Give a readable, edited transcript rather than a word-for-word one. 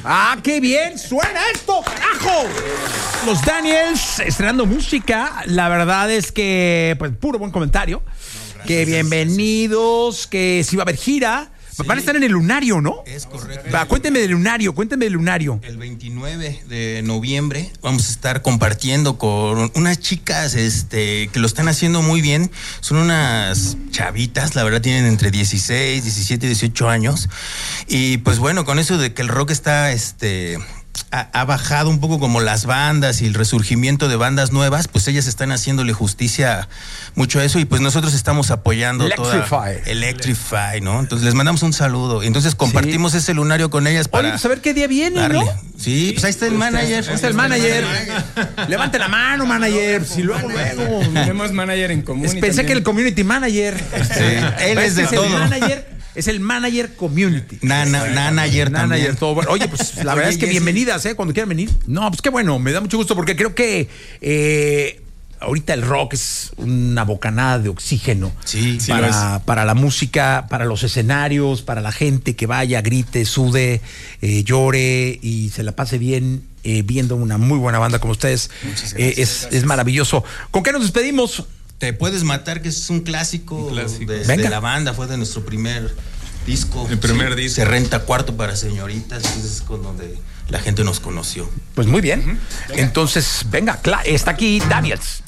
¡Ah, qué bien suena esto, carajo! Los Daniels estrenando música. La verdad es que, pues, puro buen comentario. Que bienvenidos, que si va a haber gira. Sí. Van a estar en el Lunario, ¿no? Es correcto. Cuéntenme del Lunario. El 29 de noviembre vamos a estar compartiendo con unas chicas que lo están haciendo muy bien. Son unas chavitas, la verdad tienen entre 16, 17 y 18 años. Y pues bueno, con eso de que el rock está ha bajado un poco como las bandas y el resurgimiento de bandas nuevas, pues ellas están haciéndole justicia mucho a eso y pues nosotros estamos apoyando Electrify, ¿no? Entonces les mandamos un saludo y entonces compartimos ese Lunario con ellas para... Oye, pues a ver qué día viene, ¿no? Sí, pues ahí está el manager. Ahí está el manager. Levante la mano, manager. Si luego. Tenemos manager en común. Pensé también. que el community manager. Sí, él es de todo. Es el manager community. Manager también. Todo bueno. Oye, pues la verdad es que bienvenidas, cuando quieran venir. No, pues qué bueno, me da mucho gusto porque creo que ahorita el rock es una bocanada de oxígeno. Sí, para la música, para los escenarios, para la gente que vaya, grite, sude, llore y se la pase bien viendo una muy buena banda como ustedes. Es maravilloso. ¿Con qué nos despedimos? Te puedes matar, que es un clásico de la banda, fue de nuestro primer disco. El primer disco. Se renta cuarto para señoritas, entonces es con donde la gente nos conoció. Pues muy bien. Entonces, venga, está aquí Daniels.